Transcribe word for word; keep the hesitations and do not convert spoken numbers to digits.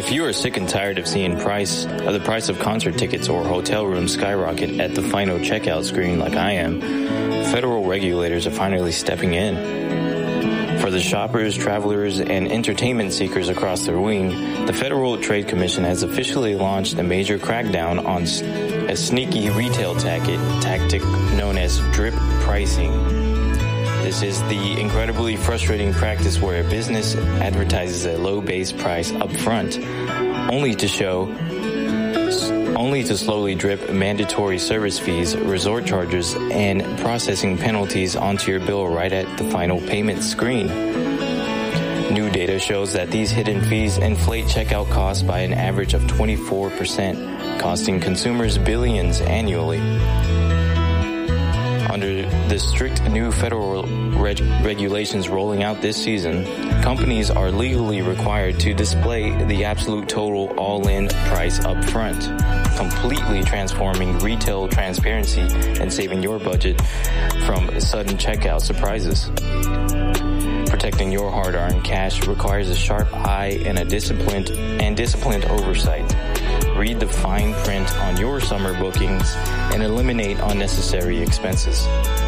If you are sick and tired of seeing price of the price of concert tickets or hotel rooms skyrocket at the final checkout screen like I am, federal regulators are finally stepping in. For the shoppers, travelers, and entertainment seekers across the wing, the Federal Trade Commission has officially launched a major crackdown on a sneaky retail tactic known as drip pricing. This is the incredibly frustrating practice where a business advertises a low base price up front, only to show, only to slowly drip mandatory service fees, resort charges, and processing penalties onto your bill right at the final payment screen. New data shows that these hidden fees inflate checkout costs by an average of twenty-four percent, costing consumers billions annually. Under the strict new federal reg- regulations rolling out this season, companies are legally required to display the absolute total all-in price up front, completely transforming retail transparency and saving your budget from sudden checkout surprises. Protecting your hard-earned cash requires a sharp eye and a disciplined and disciplined oversight. Read the fine print on your summer bookings and eliminate unnecessary expenses.